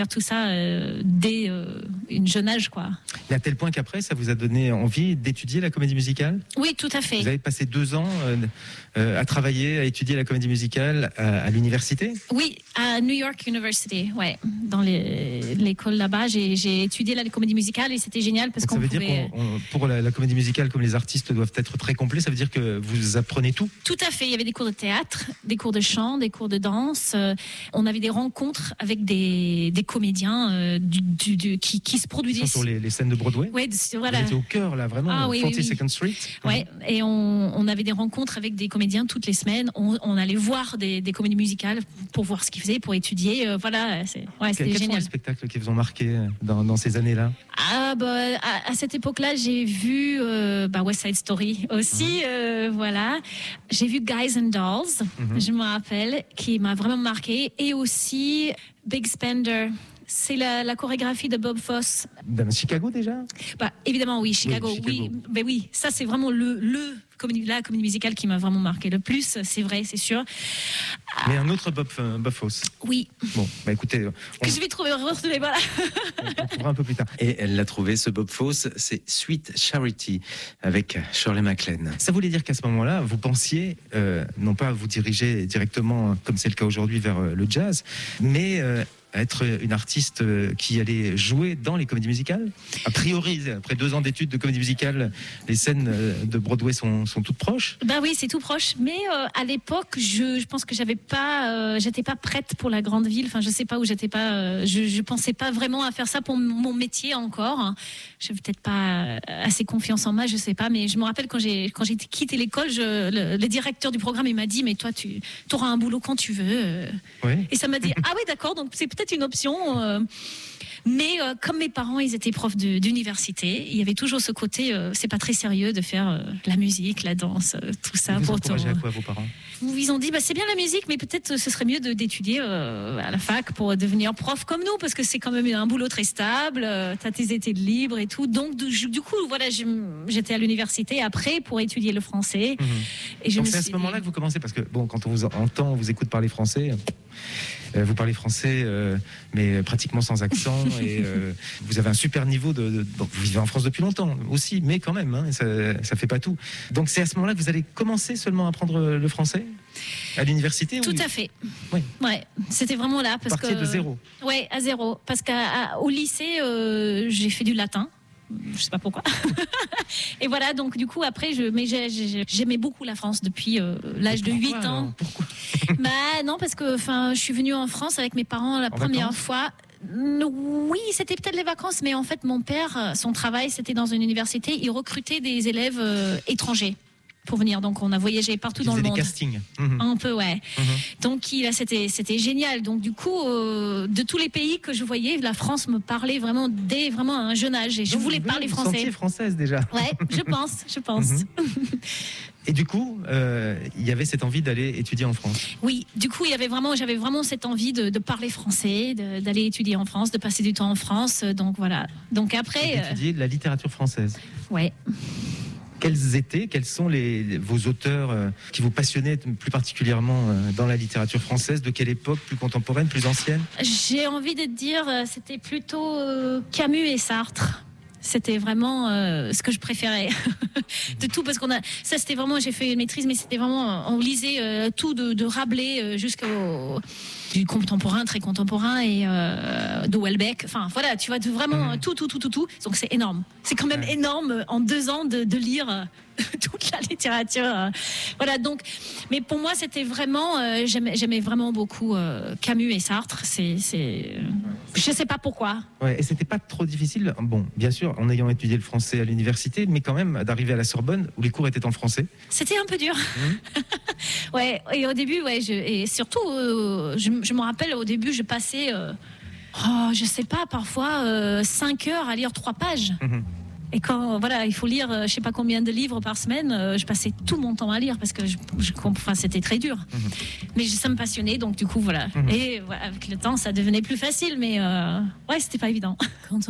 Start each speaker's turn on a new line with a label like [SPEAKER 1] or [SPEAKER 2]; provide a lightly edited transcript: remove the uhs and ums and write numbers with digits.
[SPEAKER 1] faire tout ça dès une jeune âge, quoi.
[SPEAKER 2] Et à tel point qu'après, ça vous a donné envie d'étudier la comédie musicale ?
[SPEAKER 1] Oui, tout à fait.
[SPEAKER 2] Vous avez passé 2 ans à travailler, à étudier la comédie musicale à l'université ?
[SPEAKER 1] Oui, à New York University, ouais, dans l'école là-bas, j'ai étudié la comédie musicale et c'était génial parce
[SPEAKER 2] donc
[SPEAKER 1] qu'on
[SPEAKER 2] ça veut
[SPEAKER 1] pouvait...
[SPEAKER 2] dire pour la comédie musicale, comme les artistes doivent être très complets, ça veut dire que vous apprenez tout ?
[SPEAKER 1] Tout à fait. Il y avait des cours de théâtre, des cours de chant, des cours de danse. On avait des rencontres avec des comédiens qui se produisaient
[SPEAKER 2] sur les scènes de Broadway.
[SPEAKER 1] Ouais, voilà.
[SPEAKER 2] Vous étiez au cœur là, vraiment, 42nd Street.
[SPEAKER 1] Ouais, et on avait des rencontres avec des comédiens toutes les semaines. On allait voir des comédies musicales pour voir ce qu'ils faisaient, pour étudier. Voilà, c'était
[SPEAKER 2] Quels
[SPEAKER 1] génial.
[SPEAKER 2] sont les spectacles qui vous ont marqué dans ces années-là ?
[SPEAKER 1] À cette époque-là, j'ai vu West Side Story aussi. Voilà, j'ai vu Guys and Dolls, je me rappelle, qui m'a vraiment marqué, et aussi Big Spender. C'est la chorégraphie de Bob Fosse.
[SPEAKER 2] Dans Chicago déjà ?
[SPEAKER 1] Évidemment, oui, Chicago. Oui, ça c'est vraiment la comédie musicale qui m'a vraiment marqué le plus, c'est vrai, c'est sûr.
[SPEAKER 2] Mais un autre Bob Fosse.
[SPEAKER 1] Oui.
[SPEAKER 2] Bon, écoutez...
[SPEAKER 1] Que je vais trouver retrouver, voilà.
[SPEAKER 2] On trouvera un peu plus tard.
[SPEAKER 3] Et elle l'a trouvé, ce Bob Fosse, c'est Sweet Charity, avec Shirley MacLaine.
[SPEAKER 2] Ça voulait dire qu'à ce moment-là, vous pensiez, non pas vous diriger directement, comme c'est le cas aujourd'hui, vers le jazz, mais... être une artiste qui allait jouer dans les comédies musicales ? A priori, après 2 ans d'études de comédie musicale, les scènes de Broadway sont toutes proches ?
[SPEAKER 1] Oui, c'est tout proche. Mais à l'époque, je pense que j'étais pas prête pour la grande ville. Enfin, je sais pas où j'étais pas. Je pensais pas vraiment à faire ça pour mon métier encore. J'avais peut-être pas assez confiance en moi, je sais pas. Mais je me rappelle quand j'ai quitté l'école, le directeur du programme il m'a dit mais toi tu auras un boulot quand tu veux.
[SPEAKER 2] Oui.
[SPEAKER 1] Et ça m'a dit ah oui d'accord, donc c'est peut-être une option. Mais comme mes parents, ils étaient profs d'université, il y avait toujours ce côté, c'est pas très sérieux de faire la musique, la danse, tout ça.
[SPEAKER 2] Vous encouragez à quoi vos parents ?
[SPEAKER 1] Ils ont dit, c'est bien la musique, mais peut-être ce serait mieux d'étudier à la fac pour devenir prof comme nous, parce que c'est quand même un boulot très stable, t'as tes étés de libre et tout. Donc du coup, voilà, j'étais à l'université après pour étudier le français. Et
[SPEAKER 2] donc c'est à ce moment-là que vous commencez, parce que quand on vous entend, on vous écoute parler français. Vous parlez français, mais pratiquement sans accent, et vous avez un super niveau vous vivez en France depuis longtemps aussi, mais quand même, ça fait pas tout. Donc c'est à ce moment-là que vous allez commencer seulement à apprendre le français à l'université ?
[SPEAKER 1] Tout à fait.
[SPEAKER 2] Oui.
[SPEAKER 1] Ouais, c'était vraiment là parce
[SPEAKER 2] que de zéro.
[SPEAKER 1] Ouais, à zéro, parce qu'au lycée, j'ai fait du latin. Je sais pas pourquoi. Et voilà, donc du coup après j'aimais beaucoup la France depuis l'âge de 8 ans.
[SPEAKER 2] Pourquoi ?
[SPEAKER 1] Non, parce que je suis venue en France avec mes parents la première fois. Oui, c'était peut-être les vacances, mais en fait mon père, son travail c'était dans une université, il recrutait des élèves étrangers pour venir, donc on a voyagé partout dans le monde.
[SPEAKER 2] Des castings.
[SPEAKER 1] Un peu, ouais. Donc c'était génial. Donc du coup, de tous les pays que je voyais, la France me parlait vraiment dès vraiment à un jeune âge, et je voulais parler français.
[SPEAKER 2] Vous sentiez française déjà.
[SPEAKER 1] Ouais, je pense.
[SPEAKER 2] Et du coup, il y avait cette envie d'aller étudier en France.
[SPEAKER 1] Oui, du coup, j'avais vraiment cette envie de parler français, d'aller étudier en France, de passer du temps en France. Donc voilà. Donc après,
[SPEAKER 2] d'étudier la littérature française.
[SPEAKER 1] Ouais.
[SPEAKER 2] Quels sont vos auteurs qui vous passionnaient plus particulièrement dans la littérature française ? De quelle époque ? Plus contemporaine, plus ancienne ?
[SPEAKER 1] J'ai envie de dire, c'était plutôt Camus et Sartre. C'était vraiment ce que je préférais de tout, parce ça c'était vraiment, j'ai fait une maîtrise, mais c'était vraiment, on lisait tout de Rabelais jusqu'au du contemporain, très contemporain, et de Houellebecq. Enfin voilà, tu vois, vraiment tout. Donc c'est énorme. C'est quand même énorme en 2 ans de lire toute la littérature. Voilà, donc, mais pour moi c'était vraiment, j'aimais vraiment beaucoup Camus et Sartre. Je sais pas pourquoi.
[SPEAKER 2] Ouais, et c'était pas trop difficile, bon, bien sûr, en ayant étudié le français à l'université, mais quand même d'arriver à la Sorbonne où les cours étaient en français.
[SPEAKER 1] C'était un peu dur. Ouais, et au début, et surtout, je me rappelle, au début, je passais, je sais pas, parfois 5 heures à lire 3 pages. Et quand il faut lire je sais pas combien de livres par semaine, je passais tout mon temps à lire parce que c'était très dur. Mais ça me passionnait, donc du coup voilà. Et avec le temps ça devenait plus facile, mais c'était pas évident.